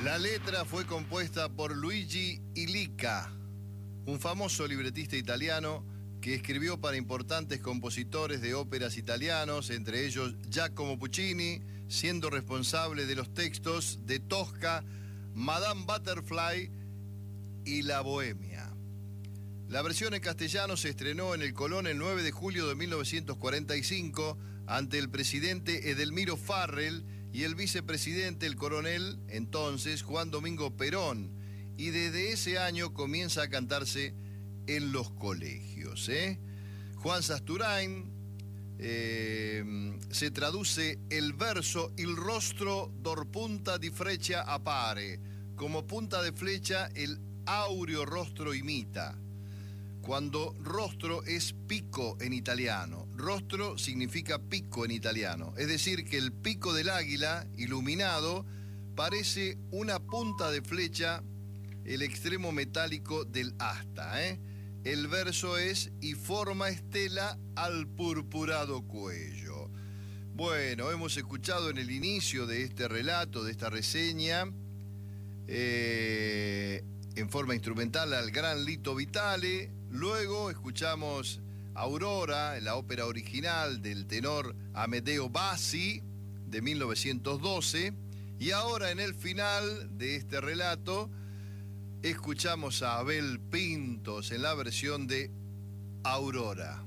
La letra fue compuesta por Luigi Illica, un famoso libretista italiano que escribió para importantes compositores de óperas italianos, entre ellos Giacomo Puccini, siendo responsable de los textos de Tosca, Madame Butterfly y La Bohemia. La versión en castellano se estrenó en el Colón el 9 de julio de 1945 ante el presidente Edelmiro Farrell y el vicepresidente, el coronel, entonces, Juan Domingo Perón. Y desde ese año comienza a cantarse en los colegios. Juan Sasturain se traduce el verso "Il rostro d'or punta di freccia appare", como punta de flecha el áureo rostro imita. Cuando rostro es pico en italiano. Rostro significa pico en italiano. Es decir, que el pico del águila, iluminado, parece una punta de flecha, el extremo metálico del asta. El verso es "y forma estela al purpurado cuello". Bueno, hemos escuchado en el inicio de este relato, de esta reseña, en forma instrumental al gran Lito Vitale. Luego escuchamos Aurora, la ópera original del tenor Amedeo Bassi, de 1912. Y ahora, en el final de este relato, escuchamos a Abel Pintos en la versión de Aurora.